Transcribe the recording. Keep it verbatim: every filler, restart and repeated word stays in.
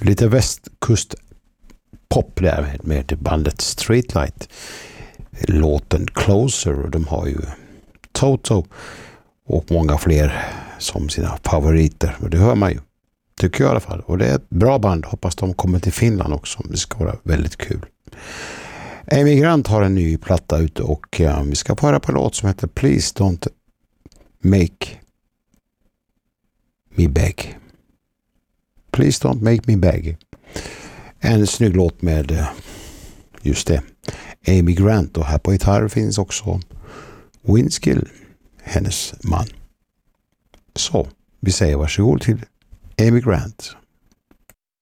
Lite västkust pop där med bandet Streetlight. Låten Closer, och de har ju Toto och många fler som sina favoriter. Och det hör man ju, tycker jag i alla fall. Och det är ett bra band. Hoppas de kommer till Finland också. Det ska vara väldigt kul. Amy Grant har en ny platta ute och uh, vi ska få höra på en låt som heter Please Don't Make Me Beg. Please Don't Make Me Beg. En snygg låt med uh, just det, Amy Grant, och här på gitarr finns också Vince Gill, hennes man. Så, vi säger varsågod till Amy Grant.